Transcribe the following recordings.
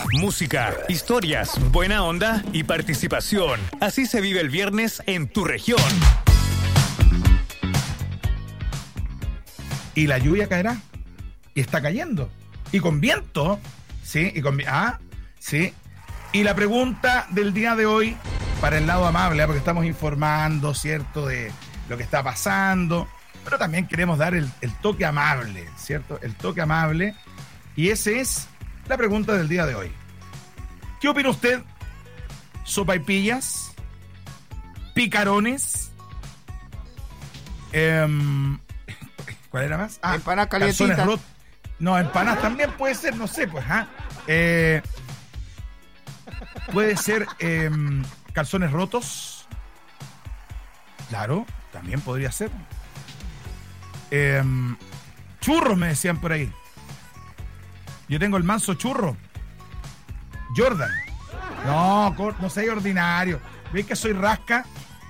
Música, historias, buena onda y participación. Así se vive el viernes en tu región. Y la lluvia caerá. Y está cayendo. Y con viento. Sí, sí. Y la pregunta del día de hoy, para el lado amable, porque estamos informando, ¿cierto?, de lo que está pasando, pero también queremos dar el toque amable, ¿cierto? El toque amable. Y esa es la pregunta del día de hoy. ¿Qué opina usted? ¿Sopaipillas? ¿Picarones? ¿Cuál era más? Empanadas calzones calientitas. rotos. No, empanadas también puede ser, no sé, pues, puede ser calzones rotos. Claro, también podría ser. Churros, me decían por ahí. Yo tengo el manso churro. Jordan. No soy ordinario. ¿Ves que soy rasca?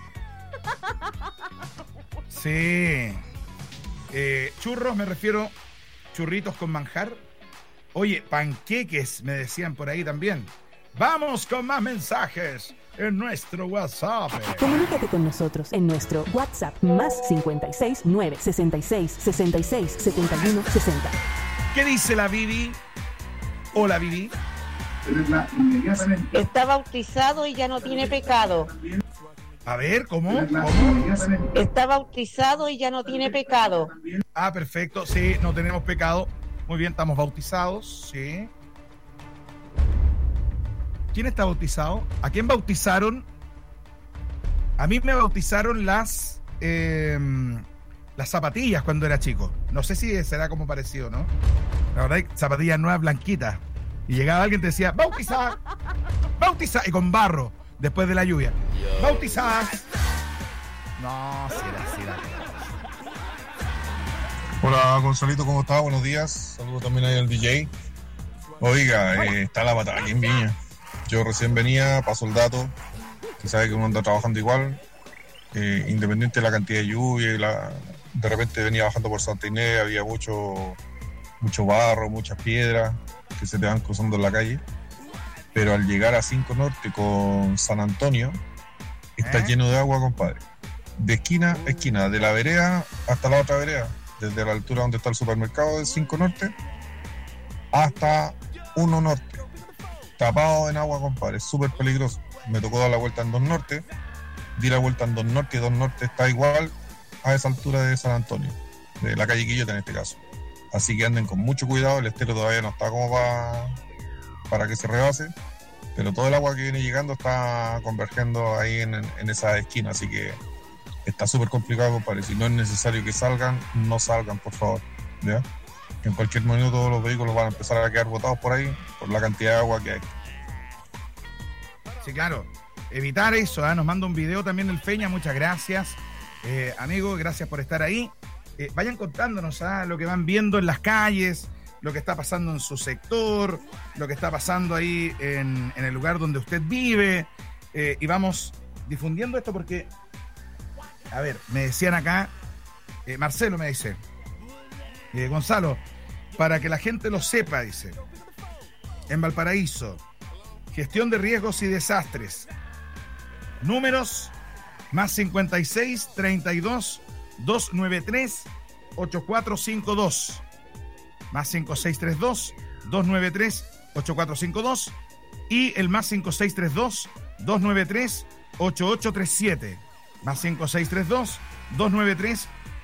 Sí. Churros, me refiero churritos con manjar. Oye, panqueques, me decían por ahí también. Vamos con más mensajes en nuestro WhatsApp. Comunícate con nosotros en nuestro WhatsApp más 56 9 66 66 71 60. ¿Qué dice la Vivi? Hola, Vivi. Está bautizado y ya no tiene pecado. A ver, ¿cómo? Está bautizado y ya no tiene pecado. Ah, perfecto. Sí, no tenemos pecado. Muy bien, estamos bautizados. Sí. ¿Quién está bautizado? ¿A quién bautizaron? A mí me bautizaron las zapatillas cuando era chico. No sé si será como parecido, ¿no? La verdad, zapatillas nuevas blanquitas. Y llegaba alguien y te decía, bautizar, y con barro, después de la lluvia. Bautizar. No, sí era. Hola, Gonzalito, ¿cómo estás? Buenos días. Saludos también ahí al DJ. Oiga, está la batalla en Viña. Yo recién venía, paso el dato, que sabe que uno anda trabajando igual, independiente de la cantidad de lluvia, de repente venía bajando por Santa Inés, había mucho barro, muchas piedras que se te van cruzando en la calle, pero al llegar a 5 Norte con San Antonio, está lleno de agua, compadre. De esquina a esquina, de la vereda hasta la otra vereda, desde la altura donde está el supermercado de 5 Norte hasta 1 Norte. Tapado en agua, compadre, es súper peligroso. Me tocó dar la vuelta en 2 Norte, di la vuelta en 2 Norte, y 2 Norte está igual a esa altura de San Antonio, de la calle Quillota en este caso. Así que anden con mucho cuidado, el estero todavía no está como para que se rebase, pero todo el agua que viene llegando está convergiendo ahí en esa esquina, así que está súper complicado, compadre. Si no es necesario que salgan, no salgan, por favor, ¿ya? En cualquier momento todos los vehículos van a empezar a quedar botados por ahí, por la cantidad de agua que hay. Sí, claro. Evitar eso, Nos manda un video también el Feña, muchas gracias. Amigo, gracias por estar ahí. Vayan contándonos lo que van viendo en las calles, lo que está pasando en su sector, lo que está pasando ahí en el lugar donde usted vive. Y vamos difundiendo esto porque, a ver, me decían acá, Marcelo me dice, Gonzalo, para que la gente lo sepa, dice, en Valparaíso, gestión de riesgos y desastres, números más 56 32 293 8452, más 5632 293 8452 y el más 5632 293 8837, más 5632 293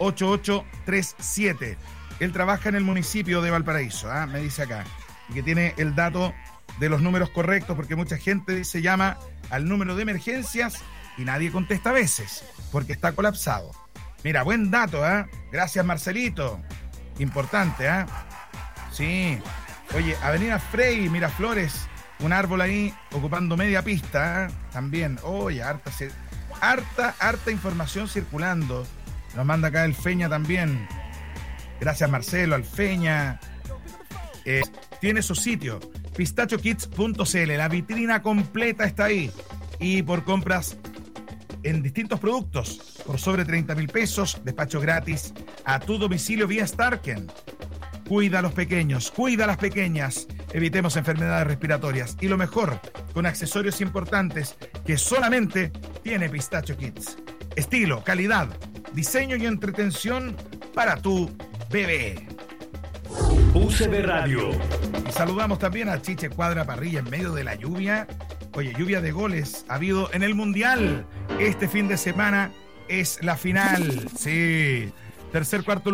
8837. Él trabaja en el municipio de Valparaíso, me dice acá, y que tiene el dato de los números correctos, porque mucha gente se llama al número de emergencias y nadie contesta a veces, porque está colapsado. Mira, buen dato, Gracias, Marcelito. Importante, Sí. Oye, Avenida Frei, Miraflores, un árbol ahí ocupando media pista, También. Oye, harta información circulando. Nos manda acá el Feña también. Gracias, Marcelo, al Feña. Tiene su sitio, pistachokids.cl. La vitrina completa está ahí. Y por compras en distintos productos, por sobre 30.000 pesos, despacho gratis a tu domicilio vía Starken. Cuida a los pequeños, cuida a las pequeñas. evitemos enfermedades respiratorias. Y lo mejor, con accesorios importantes que solamente tiene Pistacho Kids. Estilo, calidad, diseño y entretención para tu bebé. UCB Radio. Y saludamos también a Chiche Cuadra Parrilla en medio de la lluvia. Oye, lluvia de goles ha habido en el Mundial. Este fin de semana es la final. Sí, tercer, cuarto